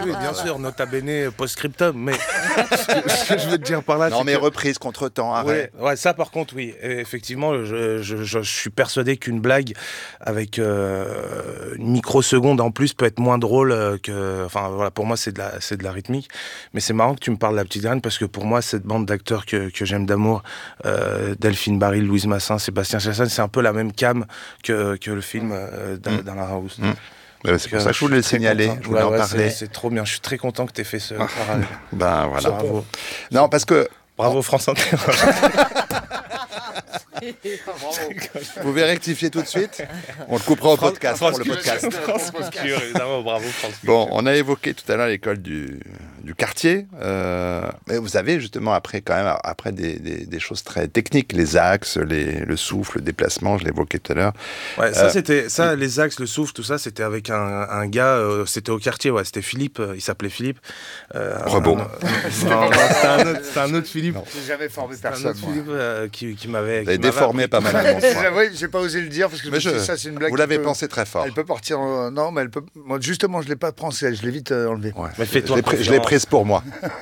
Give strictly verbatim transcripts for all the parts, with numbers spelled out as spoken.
oui, bien sûr, nota bene post-scriptum, mais ce que je veux te dire par là, non, c'est mais que... reprise, contre-temps, arrêt. Ouais, ouais, ça par contre, oui. Et effectivement, je, je, je, je suis persuadé qu'une blague avec euh, une microseconde en plus peut être moins drôle que... Enfin, voilà, pour moi, c'est de la, c'est de la rythmique. Mais c'est marrant que tu me parles de La Petite Graine, parce que pour moi, cette bande d'acteurs que, que j'aime d'amour, euh, Delphine Baril, Louise Massin, Sébastien Chassagne, c'est un peu la même cam que, que le film euh, d'Alain mmh. House. Mmh. Ouais, c'est pour ça que je voulais le signaler, content. je voulais ouais, en ouais, parler. C'est, c'est trop bien, je suis très content que tu aies fait ce parallèle. Ben voilà. Bravo. Non, parce que... Bravo France Inter. Vous pouvez rectifier tout de suite. On le coupera au podcast France, pour le podcast. France Culture, évidemment, bravo France Culture. Bon, on a évoqué tout à l'heure l'école du, du quartier. Euh, mais vous avez justement après quand même après des, des, des choses très techniques, les axes, les, le souffle, le déplacement. Je l'évoquais tout à l'heure. Ouais, ça euh, c'était ça, les axes, le souffle, tout ça, c'était avec un, un gars. Euh, c'était au quartier, ouais. C'était Philippe. Euh, il s'appelait Philippe. Euh, Rebond. C'était un, un, un autre Philippe. Non. J'ai jamais formé c'était personne. Un autre Philippe euh, qui, qui m'avait. Vous avez déformé pas mal avant. Oui, j'ai pas osé le dire parce que mais je, je, ça c'est une blague. Vous l'avez peut, pensé très fort. Elle peut partir. En, non, mais elle peut. Moi, justement, je l'ai pas pensé. Je l'ai vite euh, enlevé. Ouais. Mais fais-toi je, l'ai, je l'ai prise pour moi.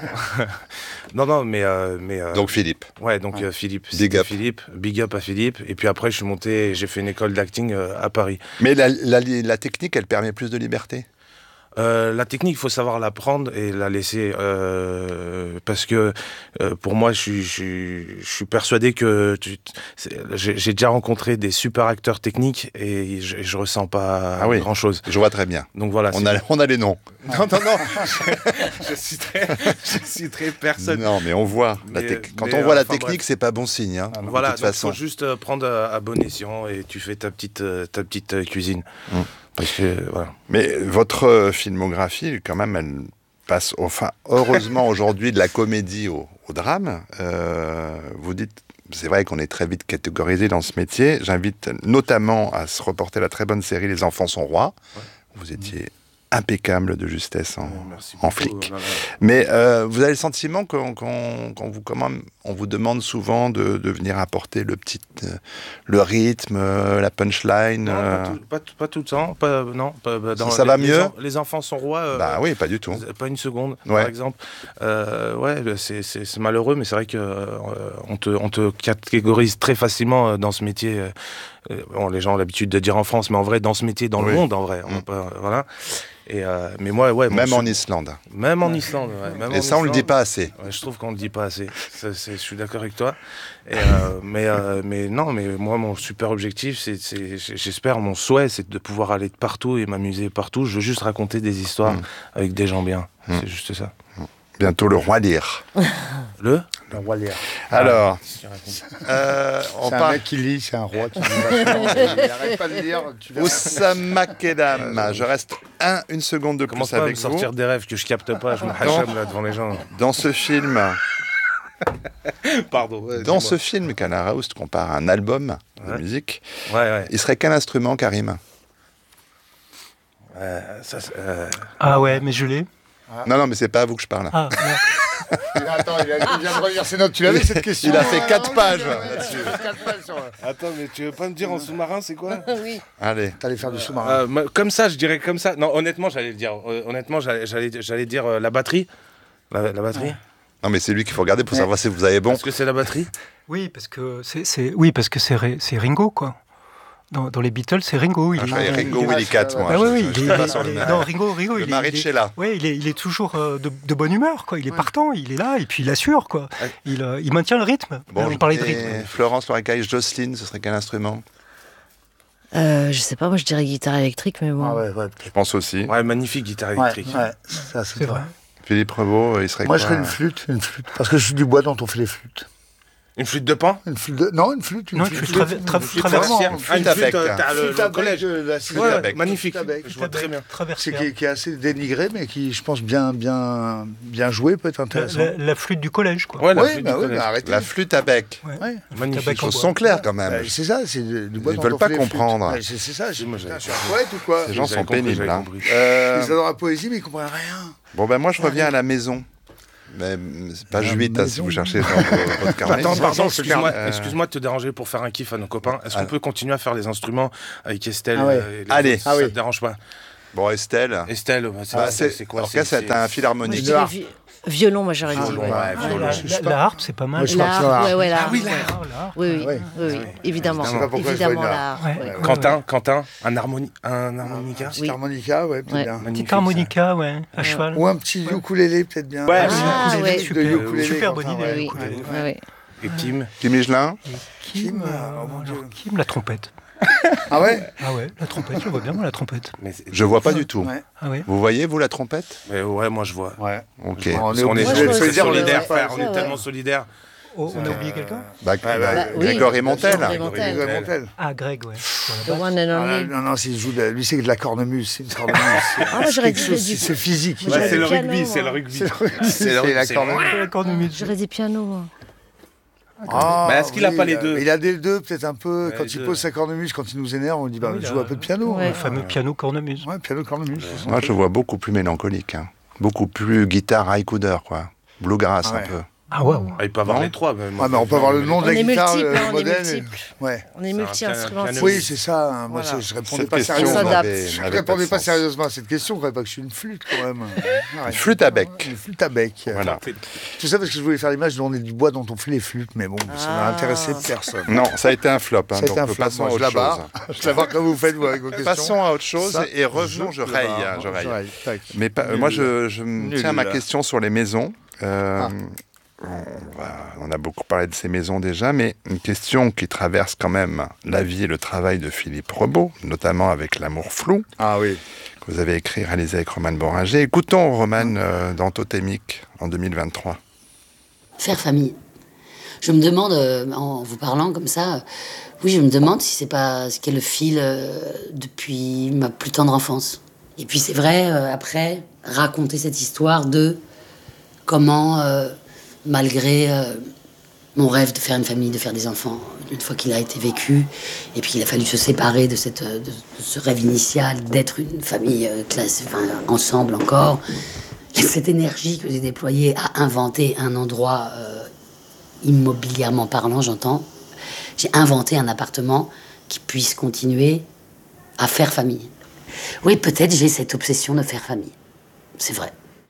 non, non, mais euh, mais. Euh, donc Philippe. Ouais, donc euh, Philippe. Big up. Philippe. Big up à Philippe. Et puis après, je suis monté. Et j'ai fait une école d'acting euh, à Paris. Mais la, la, la technique, elle permet plus de liberté. Euh, la technique, il faut savoir l'apprendre et la laisser euh, parce que euh, pour moi, je suis, je suis, je suis persuadé que tu, j'ai, j'ai déjà rencontré des super acteurs techniques et je, je ressens pas ah oui, grand chose. Je vois très bien. Donc voilà. On a, on a les noms. Non, non, non. je, je citerai, je citerai personne. Non, mais on voit. Mais, la te- Quand mais, on voit euh, la enfin, technique, bref. c'est pas bon signe. Hein, voilà. De toute donc façon. faut juste prendre à, à bon escient et tu fais ta petite, ta petite cuisine. Mmh. Parce que, voilà. Mais votre filmographie, quand même, elle passe, enfin, heureusement aujourd'hui de la comédie au, au drame. Euh, vous dites, c'est vrai qu'on est très vite catégorisé dans ce métier. J'invite notamment à se reporter la très bonne série Les Enfants sont rois. Ouais. Vous étiez impeccable de justesse en, Merci en beaucoup, flic. non, non. Mais euh, vous avez le sentiment qu'on, qu'on, qu'on vous commande, on vous demande souvent de, de venir apporter le petit, euh, le rythme, euh, la punchline. Non, euh... pas, tout, pas, tout, pas tout le temps. Pas, non, pas, dans ça, ça les, va les mieux. en, les enfants sont rois. Euh, bah oui, pas du tout. Pas une seconde, ouais. par exemple. Euh, ouais, c'est, c'est, c'est malheureux, mais c'est vrai que euh, on te, on te catégorise très facilement dans ce métier. Euh, bon, les gens ont l'habitude de dire en France, mais en vrai, dans ce métier, dans oui. le monde, en vrai. On, mmh. pas, voilà. Et euh, mais moi, ouais. Même bon, en Islande. Même en Islande, ouais. Même Et en ça, Islande, on le dit pas assez. Ouais, je trouve qu'on le dit pas assez. Ça, c'est, je suis d'accord avec toi. Et euh, mais, euh, mais non, mais moi, mon super objectif, c'est, c'est, j'espère, mon souhait, c'est de pouvoir aller de partout et m'amuser partout. Je veux juste raconter des histoires mmh. avec des gens bien. Mmh. C'est juste ça. Mmh. Bientôt le roi Lear. Le Le roi Lear. Alors, ah, euh, on c'est part... un mec qui lit, c'est un roi qui lit vachement. Il n'arrête pas de lire. Oussama Kedam, je reste un, une seconde de Commence plus pas avec à me vous. sortir des rêves que je capte pas, je me hacham là devant les gens. Dans ce film, Pardon. Ouais, dans ce film qu'Alain Roust compare à un album ouais. de musique, ouais, ouais. il serait quel instrument, Karim? euh, ça, euh... Ah ouais, mais je l'ai. Ah. Non, non, mais c'est pas à vous que je parle. Ah, Attends, il, a, il vient de relire ses notes. Tu l'avais cette question? Il a fait quatre ah, pages. là-dessus. quatre pages sur... Attends, mais tu veux pas me dire en sous-marin, c'est quoi? Oui. Allez. T'allais faire du sous-marin. Euh, comme ça, je dirais comme ça. Non, honnêtement, j'allais le dire. Euh, honnêtement, j'allais, j'allais, j'allais dire euh, la batterie. La, la batterie. Ouais. Non, mais c'est lui qu'il faut regarder pour ouais. savoir si vous avez bon. Est-ce que c'est la batterie? Oui, parce que c'est, c'est, oui, parce que c'est, c'est Ringo, quoi. Dans, dans les Beatles, c'est Ringo. Il ah, est, Ringo il, Willy Cat, moi. Ah, oui, oui, je, il, je est, pas sur il, le non, Ringo, Ringo, le il, mari il de est, Sheila. Ouais, il est, il est toujours euh, de, de bonne humeur, quoi. Il est ouais. partant, il est là, et puis il assure, quoi. Ouais. Il, euh, il maintient le rythme. Bon, on parlait de rythme. Florence Lorecaille, Jocelyne, ce serait quel instrument? Euh, je sais pas, moi je dirais guitare électrique, mais bon. Ah ouais, ouais, je pense aussi. Ouais, magnifique guitare électrique. Ouais, ouais. Ça, c'est, c'est vrai. Philippe Revaux, il serait moi, quoi? je serais une flûte, une flûte. Parce que je suis du bois dont on fait les flûtes. Une flûte de pan? Une flûte de... Non, une flûte. Une non, flûte, une flûte, flûte, tra- tra- traversière. Une flûte à bec. T'as le, le collège. La flûte à bec. Magnifique. Je vois très bien. C'est qui, qui est assez dénigré, mais qui, je pense, bien, bien, bien joué, peut être intéressant. La, la, la flûte du collège, quoi. Ouais, la oui, flûte bah du oui, collège. arrêtez. La flûte à bec. Ouais. Ouais. Magnifique. Les choses sont claires quand même. Bah, c'est ça, c'est du bois. Ils ne veulent pas comprendre. Ouais, c'est, c'est ça. Je suis un poète ou quoi? Ces gens sont compris, pénibles. Hein. Euh... Ils adorent la poésie, mais ils comprennent rien. Bon, ben moi, je reviens à la maison. Mais c'est pas huit hein, si vous cherchez dans votre carnet. Attends, pardon, excuse-moi, euh... excuse-moi de te déranger pour faire un kiff à nos copains. Est-ce qu'on ah. peut continuer à faire les instruments avec Estelle? Ah ouais. euh, Allez, autres, ah ça oui. te dérange pas? Bon, Estelle. Estelle, bah, c'est, Ah, c'est, c'est, c'est quoi? en tout cas, c'est un fil Moi, je harmonique. dirais vi- violon, moi j'aurais dit. Violon, ouais. ouais, Ouais. violon. La, je sais la- pas. la harpe, c'est pas mal. Moi, je crois que c'est L'art, l'art. ouais, ouais, l'art. Ah oui, ouais. l'art. L'art. Oui, oui, Ouais. oui, oui, évidemment. Je sais pas pourquoi je Évidemment, vois une l'art. Ouais. ouais. Ouais. Quentin, Quentin, un, harmoni- un harmonica. Petit Oui. harmonica, ouais, peut-être Ouais. bien. Magnifique, Petite ça. harmonica, ouais, à Ouais. cheval. Ou un petit ukulélé, peut-être bien. Ouais, Un ah, ukulélé ouais. de Super, ukulélé, super bonne Quentin, idée, ouais. Oui, ukulélé. oui, oui, oui. Et Kim. Kim Michelin. Kim, Kim, euh, oh mon alors, Dieu. Kim, la trompette. Ah ouais. Ah ouais, la trompette, je vois bien, moi, la trompette. Mais c'est- Je vois pas du tout. Ouais. Ah ouais. Vous voyez, vous, la trompette? mais ouais, moi je vois. Ouais. Ok. Je vois. On Parce est qu'on est, obligé de on est le solidaires, faire, solidaires, ouais, frère. On ouais, est ouais. tellement solidaires. Oh, on a oublié quelqu'un Bah, Ouais, bah, bah, oui. Grégory Montel. Grégory Montel. Grégory Montel. Ah, Greg, ouais. Sur The la basse. one and Ah, là, only. non, non, s'il joue de, lui, c'est de la cornemuse. C'est une cornemuse. C'est Ah, moi, j'aurais quelque dit- chose, dit- c'est physique. Moi, j'aurais Ouais, c'est dit le piano, rugby, c'est le moi. rugby. C'est C'est le la rugby. cornemuse. C'est la cornemuse. J'aurais dit piano. moi. Ah, Mais est-ce qu'il a pas les deux Il a des deux, peut-être un peu. Ouais, Quand les il deux. pose sa cornemuse, quand il nous énerve, on dit bah, Oui, joue là, un peu de piano. ouais. Le fameux piano cornemuse. Ouais, piano cornemuse. c'est son Moi, truc. je vois beaucoup plus mélancolique. Hein. Beaucoup plus guitare haïkudeur, quoi. Bluegrass, Ah ouais. un peu. Ah waouh. Ah, il peut avoir Non. les trois. Mais moi, Ouais, mais on peut avoir le nom de On la est guitare, multiples, le hein, on est modèle. multiples. Ouais. On est C'est un multi-instrumentiste. Oui, c'est ça. hein. Moi, Voilà. c'est- je répondais Cette pas question sérieusement. s'adapte. n'avait- Je n'avait répondais de pas sens. sérieusement à cette question, je croyais pas que je suis une flûte quand même. Arrête. Une flûte à bec. Une flûte à bec. Voilà. Tout ça parce que je voulais faire l'image de on est du bois dont on fait les flûtes, mais bon, ça n'a Ah. intéressé personne. Non, ça a été un flop. Hein, Ça a été donc un flop, passons moi, à je autre la chose. barre. Je la barre comme vous faites, vous, avec vos questions. Passons à autre chose Ça, et revenons, je, le raye. barre. hein, je raye. Je raye, tac. Mais pas- Nul. moi, je, je me Nul. tiens à ma question sur les maisons. Euh, Ah. on, va- on a beaucoup parlé de ces maisons déjà, mais une question qui traverse quand même la vie et le travail de Philippe Rebaud, notamment avec L'amour flou, Ah oui. que vous avez écrit et réalisé avec Romane Boringer. Écoutons Romane euh, dans Totémique en deux mille vingt-trois. Faire famille. Je me demande, euh, en vous parlant comme ça, euh, oui, je me demande si c'est pas ce qu'est le fil euh, depuis ma plus tendre enfance. Et puis c'est vrai, euh, après, raconter cette histoire de comment, euh, malgré euh, mon rêve de faire une famille, de faire des enfants, une fois qu'il a été vécu, et puis qu'il a fallu se séparer de, cette, de, de ce rêve initial d'être une famille euh, classe, enfin, ensemble encore, et cette énergie que j'ai déployée à inventer un endroit euh, immobilièrement parlant, j'entends, j'ai inventé un appartement qui puisse continuer à faire famille. Oui, peut-être j'ai cette obsession de faire famille. C'est vrai.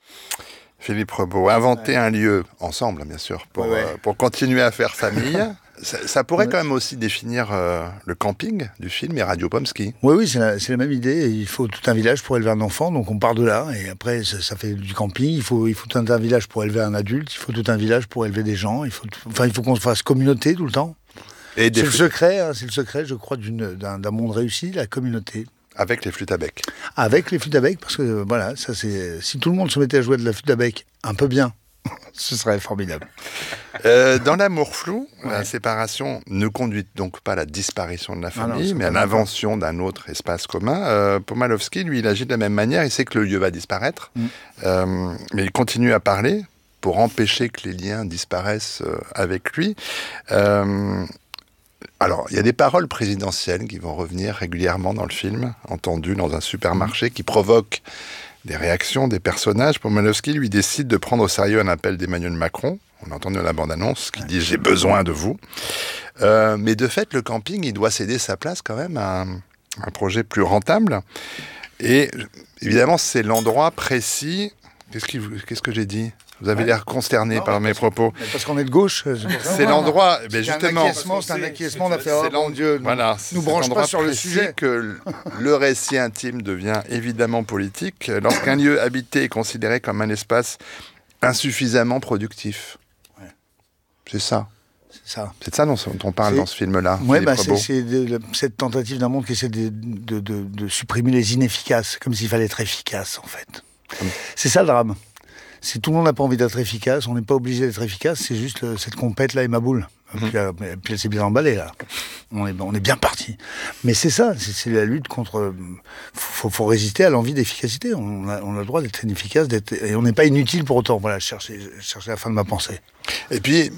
Philippe Rebaud, inventer un lieu, ensemble bien sûr, pour, Ouais, ouais. euh, pour continuer à faire famille. ça, ça pourrait quand même aussi définir euh, le camping du film et Radio Pomsky. Oui, oui, c'est la, c'est la même idée. Il faut tout un village pour élever un enfant, donc on part de là, et après ça, ça fait du camping. Il faut, il faut tout un village pour élever un adulte, il faut tout un village pour élever des gens. Il faut, tout- enfin, il faut qu'on se fasse communauté tout le temps. Et des C'est le flûtes- secret, hein, c'est le secret, je crois, d'une- d'un d'un monde réussi, la communauté. avec les flûtes à bec. Avec les flûtes à bec, parce que euh, voilà, ça c'est. Si tout le monde se mettait à jouer de la flûte à bec un peu bien, ce serait formidable. Euh, dans L'amour flou, la Ouais. séparation ne conduit donc pas à la disparition de la Ah non, famille, mais à certainement l'invention d'un autre espace commun. Euh, Pomalowski, lui, il agit de la même manière. Il sait que le lieu va disparaître, Mm. euh, mais il continue à parler pour empêcher que les liens disparaissent euh, avec lui. Euh, alors, il y a des paroles présidentielles qui vont revenir régulièrement dans le film, entendues dans un supermarché, qui provoquent des réactions des personnages. Pomalowski, lui, décide de prendre au sérieux un appel d'Emmanuel Macron. On a entendu dans la bande-annonce qui dit « J'ai besoin de vous euh, ». Mais de fait, le camping, il doit céder sa place quand même à un, un projet plus rentable. Et évidemment, c'est l'endroit précis. Qu'est-ce, qui, qu'est-ce que j'ai dit ? Vous avez Ouais. l'air consterné Non, par mes parce- propos. Mais parce qu'on est de gauche, c'est pour ça. C'est l'endroit, mais C'est un justement, acquiescement, c'est un acquiescement, on a fait oh c'est mon Dieu, voilà, nous c'est branche cet endroit pas sur le précis sujet. que le récit intime devient évidemment politique lorsqu'un lieu habité est considéré comme un espace insuffisamment productif. Ouais. C'est ça. C'est ça. C'est de ça dont, dont on parle C'est- dans ce film-là. Ouais, Philippe bah, c'est, Rebaud. c'est de- cette tentative d'un monde qui essaie de, de, de- de supprimer les inefficaces, comme s'il fallait être efficace, en fait. Hum. C'est ça le drame. Si tout le monde n'a pas envie d'être efficace, on n'est pas obligé d'être efficace, c'est juste euh, cette compète là et ma boule. Puis, euh, puis elle s'est bien emballée là. On est, on est bien parti. Mais c'est ça, c'est, c'est la lutte contre. euh, Faut, faut résister à l'envie d'efficacité. On a, on a le droit d'être inefficace, d'être, et on n'est pas inutile pour autant. Voilà, je cherchais, je cherchais la fin de ma pensée. Et puis,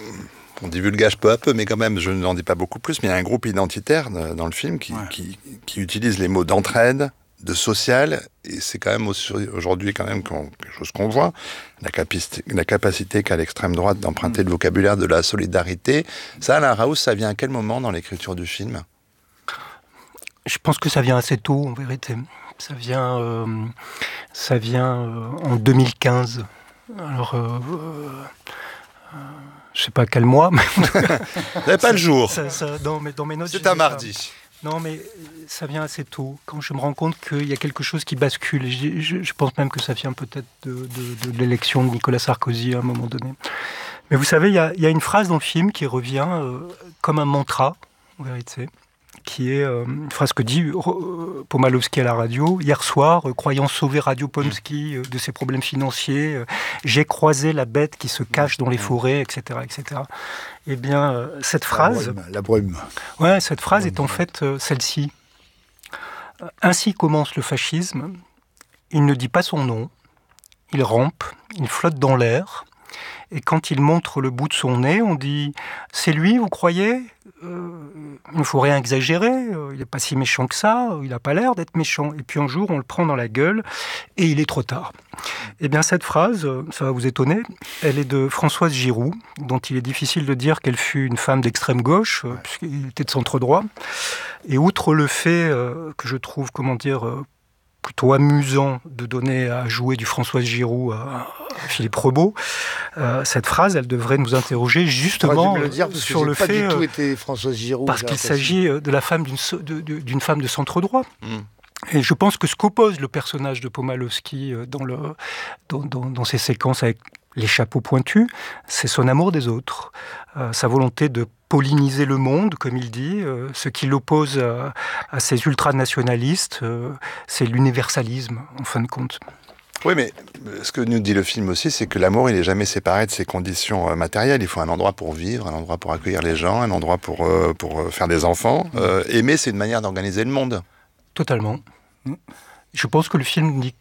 on divulgage peu à peu, mais quand même, je n'en dis pas beaucoup plus, mais il y a un groupe identitaire euh, dans le film qui, Ouais. qui, qui utilise les mots d'entraide, de social, et c'est quand même aussi, aujourd'hui quand même qu'on- quelque chose qu'on voit, la capacité, la capacité qu'a l'extrême droite d'emprunter le vocabulaire de la solidarité. Ça, Alain Raoult, ça vient à quel moment dans l'écriture du film ? Je pense que ça vient assez tôt, en vérité. Ça vient, euh, ça vient euh, en deux mille quinze. Alors, euh, euh, je sais pas quel mois, mais... Vous n'avez pas le jour. Ça, ça, dans, mes, dans mes notes, C'est un mardi. Pas. Non, mais ça vient assez tôt, quand je me rends compte qu'il y a quelque chose qui bascule. Je, je, je pense même que ça vient peut-être de, de, de l'élection de Nicolas Sarkozy à un moment donné. Mais vous savez, il y a, il y a une phrase dans le film qui revient euh, comme un mantra, en vérité, qui est euh, une phrase que dit euh, Pomałowski à la radio. Hier soir, euh, croyant sauver Radio Pomsky euh, de ses problèmes financiers, euh, j'ai croisé la bête qui se cache dans les forêts, et cetera, et cetera. Eh bien, euh, cette phrase... La brume. La brume. Ouais, cette phrase est en fait euh, celle-ci. Ainsi commence le fascisme. Il ne dit pas son nom. Il rampe, il flotte dans l'air. Et quand il montre le bout de son nez, on dit « C'est lui, vous croyez ? euh, Il ne faut rien exagérer, euh, il n'est pas si méchant que ça, il n'a pas l'air d'être méchant. » Et puis un jour, on le prend dans la gueule et il est trop tard. Eh bien, cette phrase, ça va vous étonner, elle est de Françoise Giroud, dont il est difficile de dire qu'elle fut une femme d'extrême gauche, euh, puisqu'il était de centre droit. Et outre le fait euh, que je trouve, comment dire... Euh, plutôt amusant de donner à jouer du Françoise Giroud à, à Philippe Rebaud. Euh, cette phrase, elle devrait nous interroger justement le dire, sur le pas fait... Du tout été Françoise Giroud, parce qu'il s'agit de la femme d'une, de, de, d'une femme de centre droit. Mmh. Et je pense que ce qu'oppose le personnage de Pomałowski dans, le, dans, dans, dans ses séquences avec les chapeaux pointus, c'est son amour des autres, euh, sa volonté de polliniser le monde, comme il dit. Euh, ce qui l'oppose à, à ces ultranationalistes, euh, c'est l'universalisme, en fin de compte. Oui, mais ce que nous dit le film aussi, c'est que l'amour, il n'est jamais séparé de ses conditions euh, matérielles. Il faut un endroit pour vivre, un endroit pour accueillir les gens, un endroit pour, euh, pour faire des enfants. Euh, aimer, c'est une manière d'organiser le monde. Totalement. Je pense que le film dit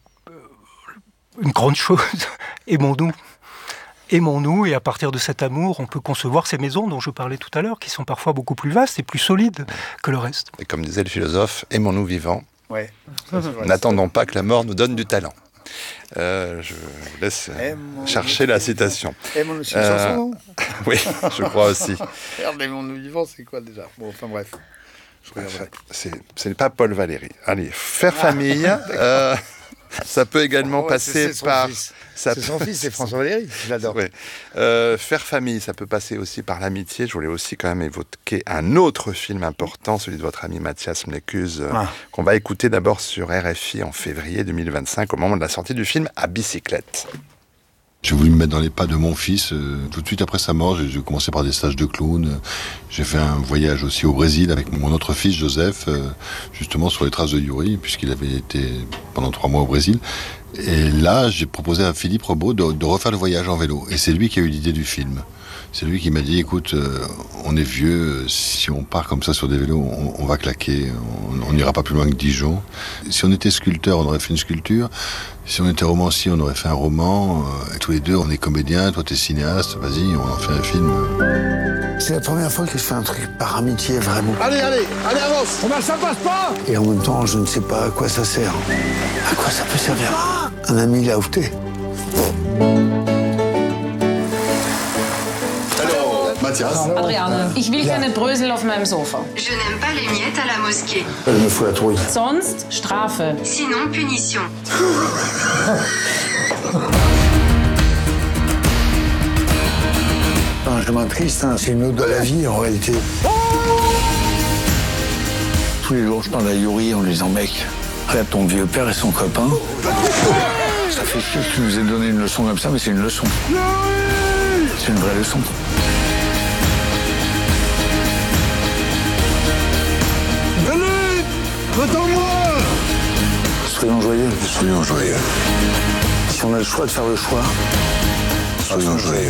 une grande chose. Aimons-nous. Aimons-nous, et à partir de cet amour, on peut concevoir ces maisons dont je parlais tout à l'heure, qui sont parfois beaucoup plus vastes et plus solides que le reste. Et comme disait le philosophe, aimons-nous vivants. Ouais. N'attendons pas que la mort nous donne du talent. Euh, je vous laisse Aimons-nous chercher la citation. Aimons-nous, c'est Euh, une chanson, non? Oui, je crois aussi. Merde, aimons-nous vivants, c'est quoi déjà? Bon, enfin bref. Je regarderai. C'est, ce n'est pas Paul Valéry. Allez, faire famille, euh, ça peut également Ouais, passer c'est- c'est son par... fils. Ça C'est son fils, c'est François Valéry, je l'adore. Ouais. Euh, faire famille, ça peut passer aussi par l'amitié. Je voulais aussi quand même évoquer un autre film important, celui de votre ami Mathias Mlekuz, euh, Ah. qu'on va écouter d'abord sur R F I en février deux mille vingt-cinq, au moment de la sortie du film À bicyclette. J'ai voulu me mettre dans les pas de mon fils. Euh, tout de suite après sa mort, j'ai, j'ai commencé par des stages de clown. Euh, J'ai fait un voyage aussi au Brésil avec mon autre fils, Joseph, euh, justement sur les traces de Yuri, puisqu'il avait été pendant trois mois au Brésil. Et là, j'ai proposé à Philippe Rebaud de, de refaire le voyage en vélo. Et c'est lui qui a eu l'idée du film. C'est lui qui m'a dit, écoute, euh, on est vieux, si on part comme ça sur des vélos, on, on va claquer, on n'ira pas plus loin que Dijon. Si on était sculpteur, on aurait fait une sculpture. Si on était romancier, on aurait fait un roman. Euh, et tous les deux, on est comédiens, toi t'es cinéaste, vas-y, on en fait un film. C'est la première fois que je fais un truc par amitié, vraiment. Allez, allez, allez, avance. Oh ben, ça passe pas. Et en même temps, je ne sais pas à quoi ça sert. À quoi ça peut servir? Un ami l'a outé. Matthias. Adriane, ich will keine Brösel auf meinem Sofa. Je n'aime pas les miettes à la mosquée. Elle me fout la trouille. Sonst Strafe. Sinon, punition. Un chemin triste, hein. C'est une ode de la vie en réalité. Tous les jours, je parle à Yuri en lui disant, mec, regarde ton vieux père et son copain. Ça fait chier que tu nous aies donné une leçon comme ça, mais c'est une leçon. C'est une vraie leçon. Allez, attends-moi. Soyons joyeux. Soyons joyeux. Si on a le choix de faire le choix, Soyons joyeux.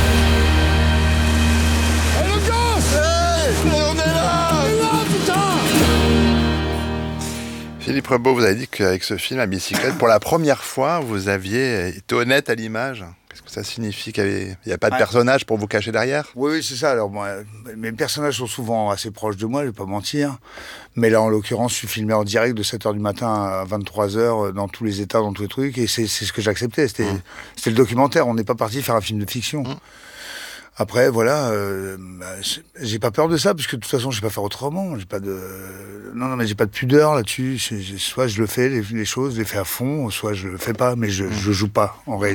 Hey, le gosse. Hey, on est là. On est là, putain. Philippe Rebaud, vous avez dit qu'avec ce film À bicyclette, pour la première fois, vous aviez été honnête à l'image. Qu'est-ce que ça signifie qu'il n'y a pas de Ouais. personnage pour vous cacher derrière? Oui, oui, c'est ça. Alors, moi, mes personnages sont souvent assez proches de moi, je vais pas mentir. Mais là, en l'occurrence, je suis filmé en direct de sept heures du matin à vingt-trois heures, dans tous les états, dans tous les trucs. Et c'est, c'est ce que j'acceptais. C'était, Mmh. c'était le documentaire. On n'est pas parti faire un film de fiction. Mmh. Après, voilà, euh, bah, j'ai pas peur de ça, parce que de toute façon, je vais pas faire autrement. J'ai pas de, non, non, mais j'ai pas de pudeur là-dessus. C'est- c'est- Soit je le fais, les, les choses, je les fais à fond, soit je le fais pas, mais je, je joue pas, en réalité.